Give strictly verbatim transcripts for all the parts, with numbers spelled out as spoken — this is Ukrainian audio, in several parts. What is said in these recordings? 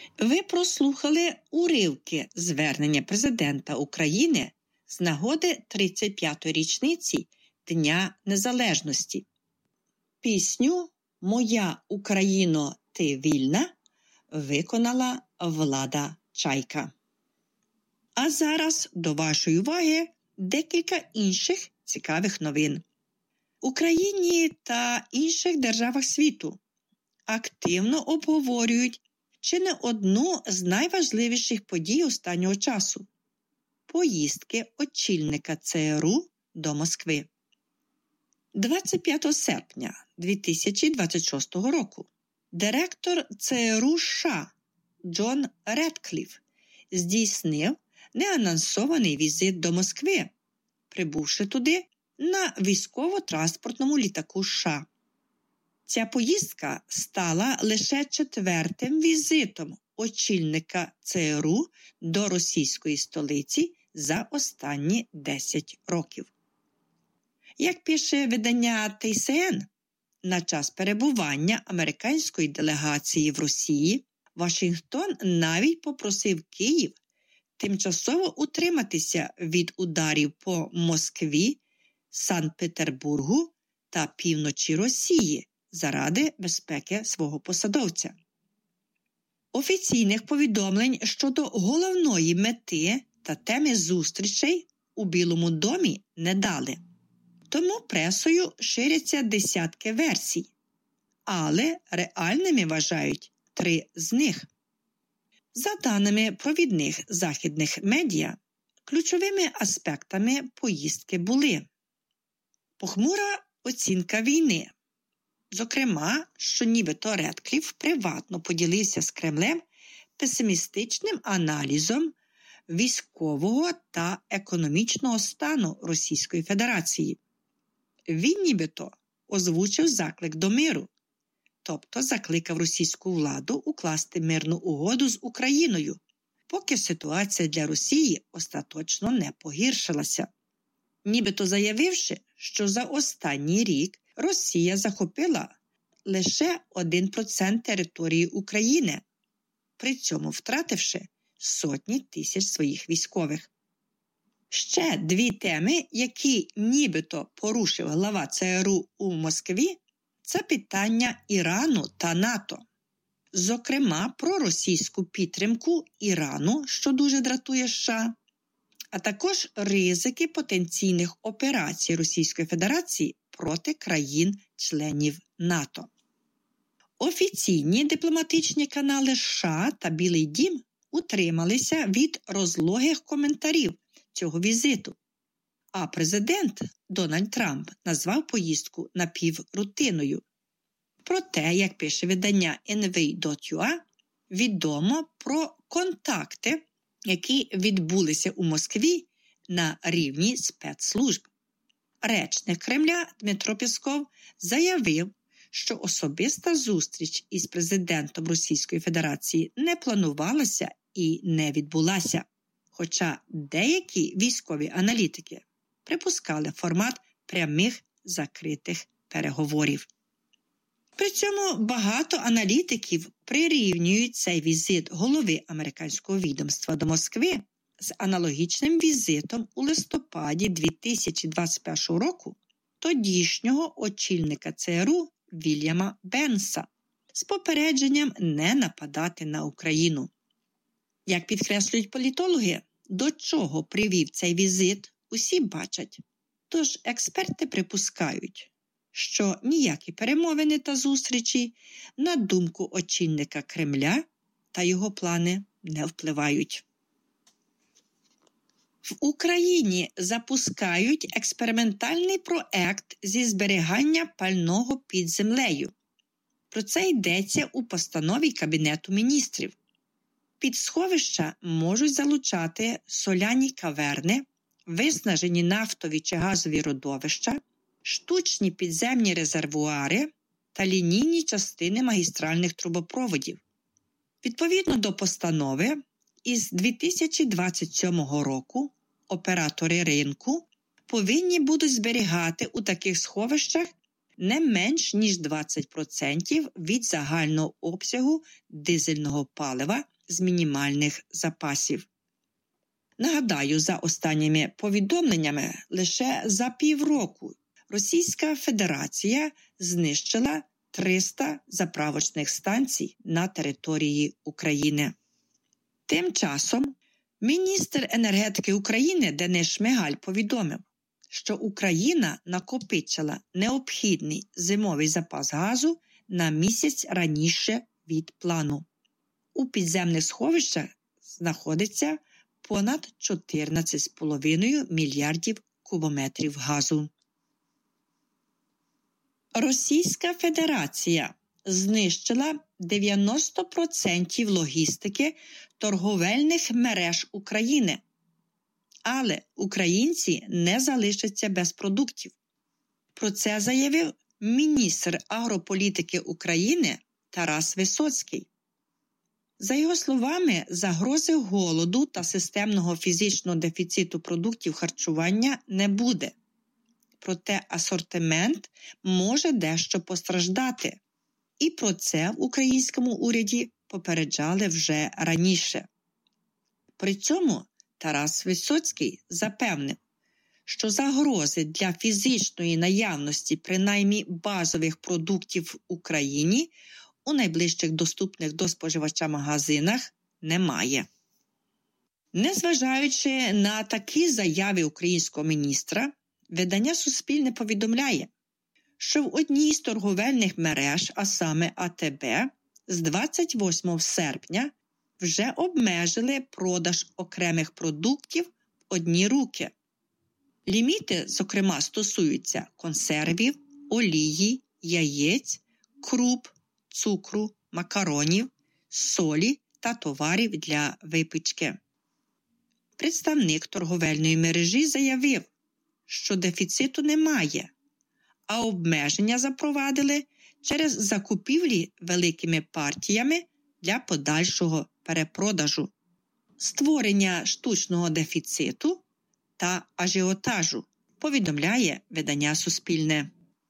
Ви прослухали уривки звернення президента України з нагоди тридцять п'ятої річниці Дня Незалежності. Пісню «Моя Україно, ти вільна» виконала Влада Чайка. А зараз до вашої уваги декілька інших цікавих новин. В Україні та інших державах світу активно обговорюють чи не одну з найважливіших подій останнього часу – поїздки очільника ЦРУ до Москви. двадцять п'ятого серпня дві тисячі двадцять шостого року директор ЦРУ США Джон Редкліф здійснив неанонсований візит до Москви, прибувши туди на військово-транспортному літаку США. Ця поїздка стала лише четвертим візитом очільника ЦРУ до російської столиці за останні десять років. Як пише видання Ті Сі Ен, на час перебування американської делегації в Росії Вашингтон навіть попросив Київ тимчасово утриматися від ударів по Москві, Санкт-Петербургу та півночі Росії заради безпеки свого посадовця. Офіційних повідомлень щодо головної мети та теми зустрічей у Білому домі не дали. Тому пресою ширяться десятки версій, але реальними вважають три з них. За даними провідних західних медіа, ключовими аспектами поїздки були похмура оцінка війни, зокрема, що нібито Редкліф приватно поділився з Кремлем песимістичним аналізом військового та економічного стану Російської Федерації. Він нібито озвучив заклик до миру, тобто закликав російську владу укласти мирну угоду з Україною, поки ситуація для Росії остаточно не погіршилася. Нібито заявивши, що за останній рік Росія захопила лише один відсоток території України, при цьому втративши сотні тисяч своїх військових. Ще дві теми, які нібито порушив глава ЦРУ у Москві, це питання Ірану та НАТО. Зокрема, про російську підтримку Ірану, що дуже дратує США, а також ризики потенційних операцій Російської Федерації проти країн-членів НАТО. Офіційні дипломатичні канали США та Білий дім утрималися від розлогих коментарів цього візиту, а президент Дональд Трамп назвав поїздку напіврутинною. Проте, як пише видання ен ві крапка ю а, відомо про контакти, які відбулися у Москві на рівні спецслужб. Речник Кремля Дмитро Пєсков заявив, що особиста зустріч із президентом Російської Федерації не планувалася і не відбулася, хоча деякі військові аналітики припускали формат прямих закритих переговорів. При цьому багато аналітиків прирівнюють цей візит голови американського відомства до Москви з аналогічним візитом у листопаді дві тисячі двадцять першого року тодішнього очільника ЦРУ Вільяма Бенса з попередженням не нападати на Україну. Як підкреслюють політологи, до чого привів цей візит, усі бачать. Тож експерти припускають, що ніякі перемовини та зустрічі, на думку очільника Кремля, та його плани не впливають. В Україні запускають експериментальний проект зі зберігання пального під землею. Про це йдеться у постанові Кабінету міністрів. Під сховища можуть залучати соляні каверни, виснажені нафтові чи газові родовища, штучні підземні резервуари та лінійні частини магістральних трубопроводів. Відповідно до постанови, із дві тисячі двадцять сьомого року оператори ринку повинні будуть зберігати у таких сховищах не менш ніж двадцять відсотків від загального обсягу дизельного палива, з мінімальних запасів. Нагадаю, за останніми повідомленнями, лише за півроку Російська Федерація знищила триста заправочних станцій на території України. Тим часом міністр енергетики України Денис Шмигаль повідомив, що Україна накопичила необхідний зимовий запас газу на місяць раніше від плану. У підземних сховищах знаходиться понад чотирнадцять з половиною мільярдів кубометрів газу. Російська Федерація знищила дев'яносто відсотків логістики торговельних мереж України. Але українці не залишаться без продуктів. Про це заявив міністр агрополітики України Тарас Висоцький. За його словами, загрози голоду та системного фізичного дефіциту продуктів харчування не буде. Проте асортимент може дещо постраждати. І про це в українському уряді попереджали вже раніше. При цьому Тарас Висоцький запевнив, що загрози для фізичної наявності принаймні базових продуктів в Україні у найближчих доступних до споживача магазинах немає. Незважаючи на такі заяви українського міністра, видання «Суспільне» повідомляє, що в одній з торговельних мереж, а саме А Те Бе, з двадцять восьмого серпня вже обмежили продаж окремих продуктів в одні руки. Ліміти, зокрема, стосуються консервів, олії, яєць, круп, цукру, макаронів, солі та товарів для випічки. Представник торговельної мережі заявив, що дефіциту немає, а обмеження запровадили через закупівлі великими партіями для подальшого перепродажу, створення штучного дефіциту та ажіотажу, повідомляє видання «Суспільне».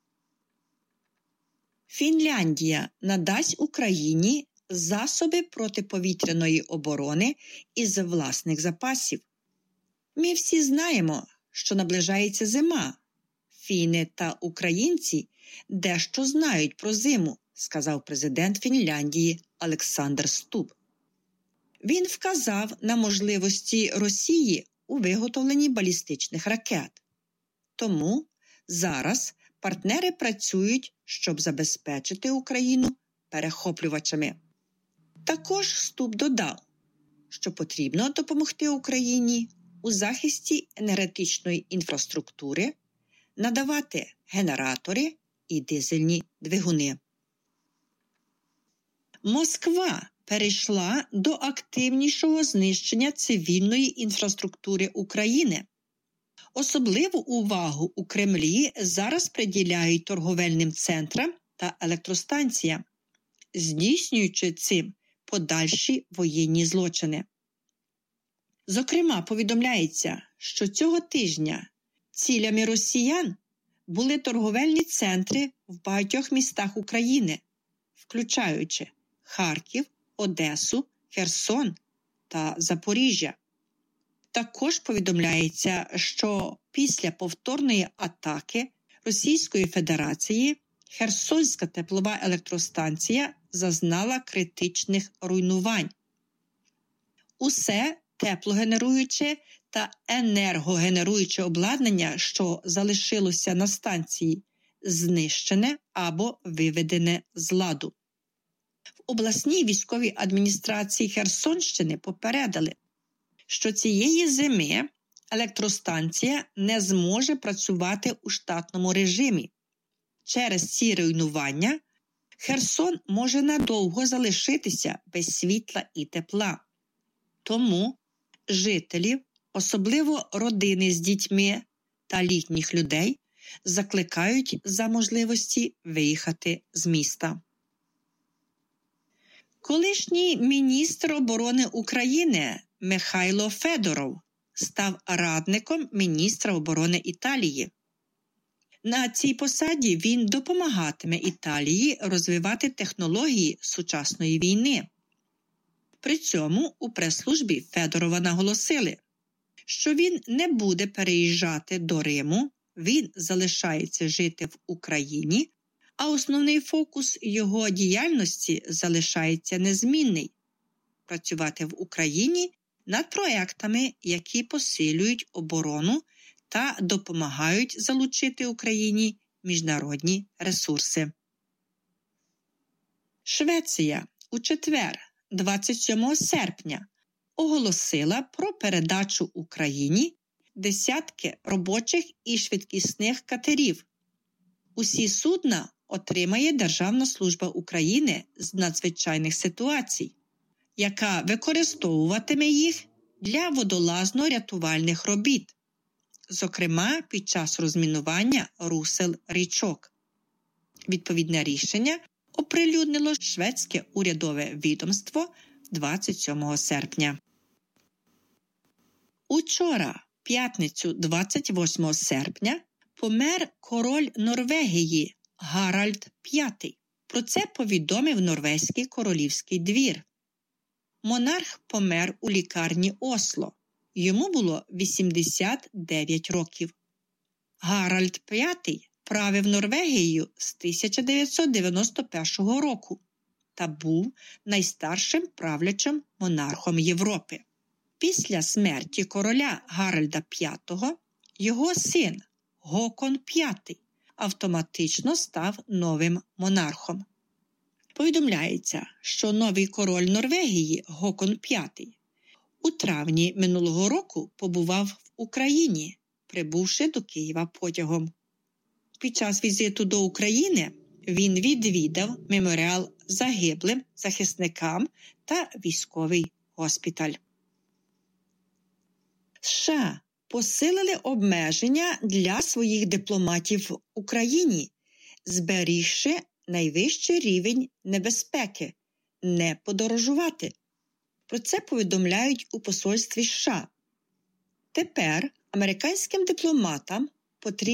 Фінляндія надасть Україні засоби протиповітряної оборони із власних запасів. Ми всі знаємо, що наближається зима. Фіни та українці дещо знають про зиму, сказав президент Фінляндії Олександр Стуб. Він вказав на можливості Росії у виготовленні балістичних ракет. Тому зараз партнери працюють, щоб забезпечити Україну перехоплювачами. Також Стуб додав, що потрібно допомогти Україні у захисті енергетичної інфраструктури, надавати генератори і дизельні двигуни. Москва перейшла до активнішого знищення цивільної інфраструктури України. Особливу увагу у Кремлі зараз приділяють торговельним центрам та електростанціям, здійснюючи цим подальші воєнні злочини. Зокрема, повідомляється, що цього тижня цілями росіян були торговельні центри в багатьох містах України, включаючи Харків, Одесу, Херсон та Запоріжжя. Також повідомляється, що після повторної атаки Російської Федерації Херсонська теплова електростанція зазнала критичних руйнувань. Усе теплогенеруюче та енергогенеруюче обладнання, що залишилося на станції, знищене або виведене з ладу. В обласній військовій адміністрації Херсонщини попередили, що цієї зими електростанція не зможе працювати у штатному режимі. Через ці руйнування Херсон може надовго залишитися без світла і тепла. Тому жителів, особливо родини з дітьми та літніх людей, закликають за можливості виїхати з міста. Колишній міністр оборони України Михайло Федоров став радником міністра оборони Італії. На цій посаді він допомагатиме Італії розвивати технології сучасної війни. При цьому у прес-службі Федорова наголосили, що він не буде переїжджати до Риму, він залишається жити в Україні, а основний фокус його діяльності залишається незмінний – працювати в Україні над проектами, які посилюють оборону та допомагають залучити Україні міжнародні ресурси. Швеція у четвер, двадцять сьомого серпня, оголосила про передачу Україні десятки робочих і швидкісних катерів. Усі судна отримає Державна служба України з надзвичайних ситуацій, яка використовуватиме їх для водолазно-рятувальних робіт, зокрема під час розмінування русел річок. Відповідне рішення оприлюднило шведське урядове відомство двадцять сьомого серпня. Учора, п'ятницю двадцять восьмого серпня, помер король Норвегії Гаральд п'ятий. Про це повідомив Норвезький королівський двір. Монарх помер у лікарні Осло. Йому було вісімдесят дев'ять років. Гаральд п'ятий правив Норвегією з тисяча дев'ятсот дев'яносто першого року та був найстаршим правлячим монархом Європи. Після смерті короля Гаральда п'ятого його син Гокон п'ятий автоматично став новим монархом. Повідомляється, що новий король Норвегії Гокон п'ятий у травні минулого року побував в Україні, прибувши до Києва потягом. Під час візиту до України він відвідав меморіал загиблим захисникам та військовий госпіталь. США посилили обмеження для своїх дипломатів в Україні, зберігши найвищий рівень небезпеки – не подорожувати. Про це повідомляють у посольстві США. Тепер американським дипломатам потрібно